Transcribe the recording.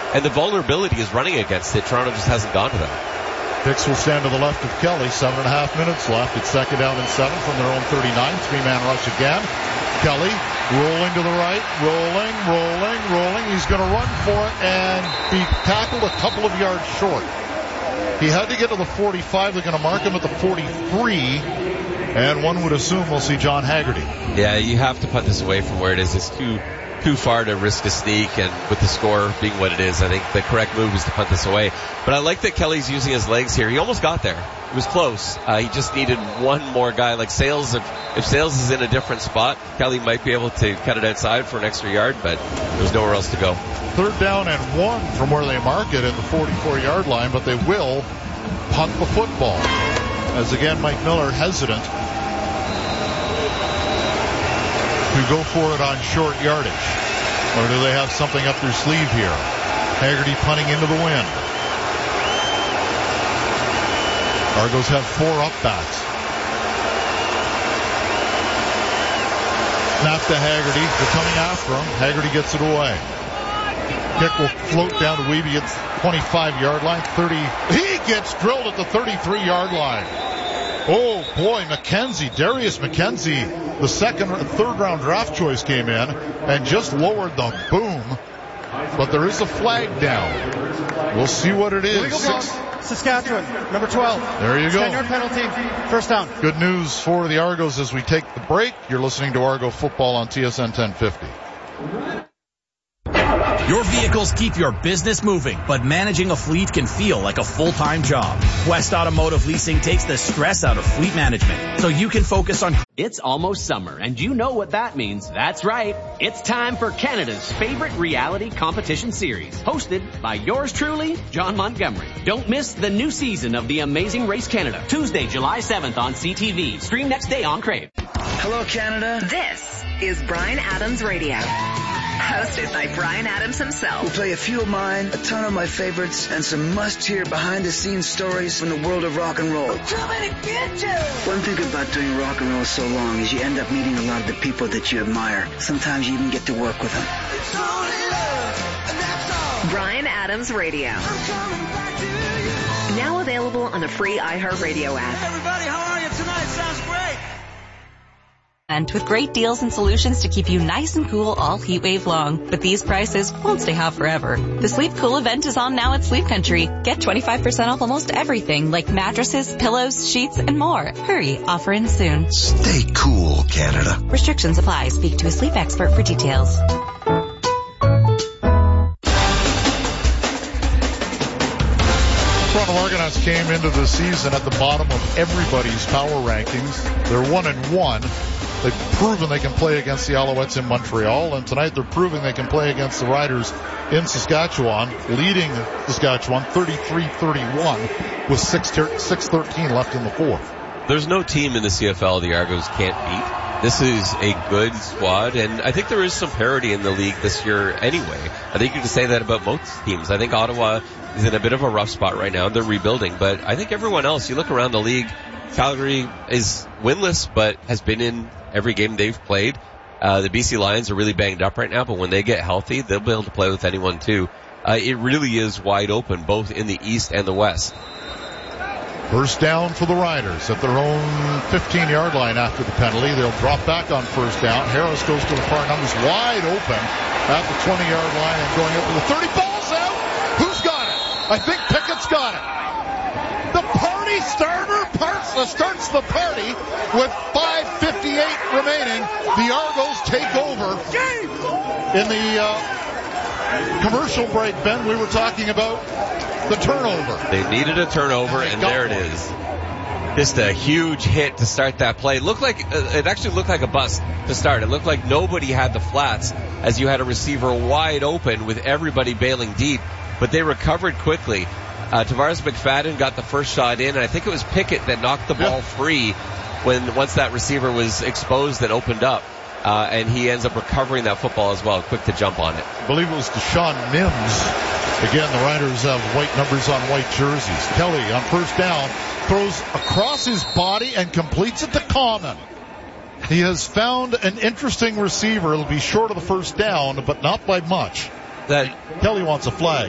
And the vulnerability is running against it. Toronto just hasn't gone to that. Dix will stand to the left of Kelly. 7.5 minutes left. It's second down and 7 from their own 39. Three-man rush again. Kelly rolling to the right. Rolling. He's going to run for it and be tackled a couple of yards short. He had to get to the 45. They're going to mark him at the 43. And one would assume we'll see John Haggerty. Yeah, you have to put this away from where it is. It's too far to risk a sneak, and with the score being what it is, I think the correct move is to punt this away. But I like that Kelly's using his legs here. He almost got there. It was close. He just needed one more guy. Like Sales, if Sales is in a different spot, Kelly might be able to cut it outside for an extra yard, but there's nowhere else to go. Third down and 1 from where they mark it at the 44-yard line, but they will punt the football. As again, Mike Miller hesitant to go for it on short yardage. Or do they have something up their sleeve here? Haggerty punting into the wind. Argos have 4 upbacks. Snap to Haggerty. They're coming after him. Haggerty gets it away. Kick will float down to Wiebe at 25-yard line. 30. He gets drilled at the 33-yard line. Oh boy, Darius McKenzie, the third-round draft choice came in and just lowered the boom. But there is a flag down. We'll see what it is. Saskatchewan, number 12. There you go. 10-yard penalty, first down. Good news for the Argos as we take the break. You're listening to Argo Football on TSN 1050. Your vehicles keep your business moving, but managing a fleet can feel like a full-time job. Quest Automotive Leasing takes the stress out of fleet management, so you can focus on... It's almost summer, and you know what that means. That's right. It's time for Canada's favorite reality competition series, hosted by yours truly, John Montgomery. Don't miss the new season of The Amazing Race Canada, Tuesday, July 7th on CTV. Stream next day on Crave. Hello, Canada. This is Bryan Adams Radio. Hosted by Bryan Adams himself. We'll play a few of mine, a ton of my favorites, and some must-hear behind-the-scenes stories from the world of rock and roll. One thing about doing rock and roll so long is you end up meeting a lot of the people that you admire. Sometimes you even get to work with them. Bryan Adams Radio. Now available on the free iHeartRadio app. Everybody, how are you tonight? Sounds great. And with great deals and solutions to keep you nice and cool all heat wave long. But these prices won't stay hot forever. The Sleep Cool event is on now at Sleep Country. Get 25% off almost everything like mattresses, pillows, sheets, and more. Hurry, offer ends soon. Stay cool, Canada. Restrictions apply. Speak to a sleep expert for details. Toronto Argonauts came into the season at the bottom of everybody's power rankings. They're 1-1. They've proven they can play against the Alouettes in Montreal, and tonight they're proving they can play against the Riders in Saskatchewan, leading Saskatchewan 33-31 with 6:13 left in the fourth. There's no team in the CFL the Argos can't beat. This is a good squad, and I think there is some parity in the league this year anyway. I think you can say that about most teams. I think Ottawa is in a bit of a rough spot right now. They're rebuilding, but I think everyone else, you look around the league, Calgary is winless, but has been in every game they've played. The BC Lions are really banged up right now, but when they get healthy, they'll be able to play with anyone too. It really is wide open, both in the East and the West. First down for the Riders at their own 15-yard line after the penalty. They'll drop back on first down. Harris goes to the far numbers, wide open at the 20-yard line and going up to the 30. Ball's out. Who's got it? I think Pickett's got it. The party starter starts the party with 5:58 remaining. The Argos take over. In the commercial break, Ben, we were talking about the turnover. They needed a turnover, and there it is. Just a huge hit to start that play. It actually looked like a bust to start. It looked like nobody had the flats as you had a receiver wide open with everybody bailing deep, but they recovered quickly. Tavares McFadden got the first shot in, and I think it was Pickett that knocked the ball free once that receiver was exposed and opened up. And he ends up recovering that football as well, quick to jump on it. I believe it was Deshaun Mims. Again, the Riders have white numbers on white jerseys. Kelly on first down throws across his body and completes it to Common. He has found an interesting receiver. It'll be short of the first down, but not by much. Kelly wants a flag.